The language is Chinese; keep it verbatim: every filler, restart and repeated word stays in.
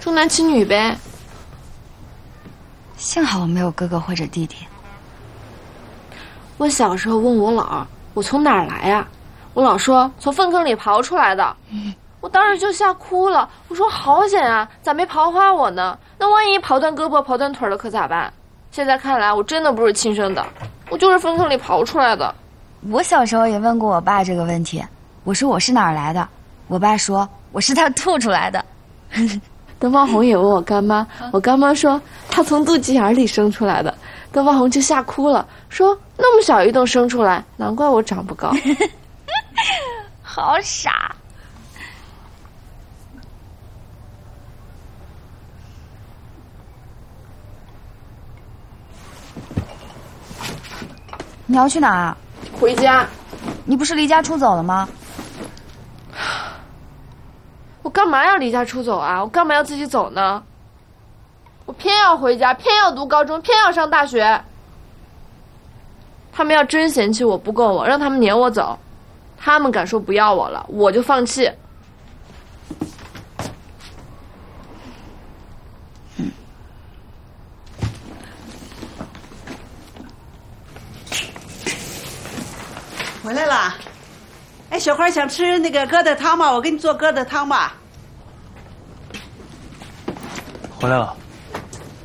重男轻女呗。 幸好我没有哥哥或者弟弟。 我小时候问我姥，我从哪儿来呀？我姥说从粪坑里刨出来的。嗯，我当时就吓哭了。我说好险啊，咋没刨花我呢？那万一刨断胳膊、刨断腿了，可咋办？现在看来，我真的不是亲生的，我就是粪坑里刨出来的。 我小时候也问过我爸这个问题，我说我是哪儿来的，我爸说我是他吐出来的。 邓芳红也问我干妈，我干妈说她从肚脐眼里生出来的。邓芳红就吓哭了，说那么小一洞生出来，难怪我长不高。 好傻。你要去哪儿？ 回家。 你不是离家出走了吗？ 我干嘛要离家出走啊？我干嘛要自己走呢？我偏要回家，偏要读高中，偏要上大学。他们要真嫌弃我不够我，让他们撵我走。他们敢说不要我了，我就放弃。 嗯。 回来了。哎，小花想吃那个疙瘩汤吗？我给你做疙瘩汤吧。 回来了。